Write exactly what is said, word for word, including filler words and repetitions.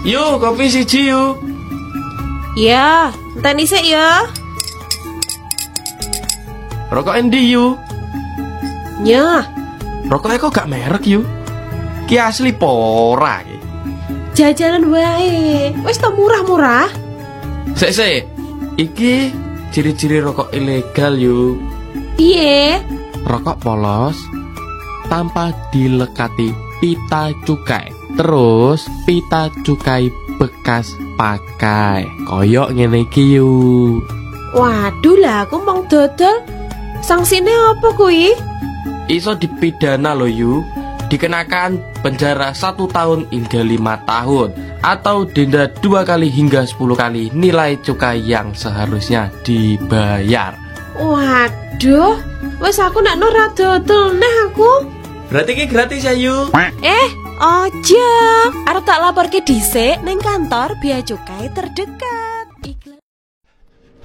Yuk, kopi siji yuk. Ya, enteni sik ya. Rokok endi yuk? Nyah, Rokoknya kok gak merek yuk? Ki asli pora ki. jajanan wae. Wis to murah-murah. Sik sik. Iki ciri-ciri rokok ilegal yuk. Piye? Rokok polos tanpa dilekati pita cukai. Terus pita cukai bekas pakai. Koyok ngene iki yuk. Waduh lah, aku mau dodol. Sanksine apa kuwi? Iso dipidana lo yu, dikenakan penjara satu tahun hingga lima tahun atau denda dua kali hingga sepuluh kali nilai cukai yang seharusnya dibayar. Waduh, wes aku nak ora dodol nah aku. Berarti ki gratis ya yu. Eh, ojo. Arep tak laporke dhisik ning kantor bea cukai terdekat.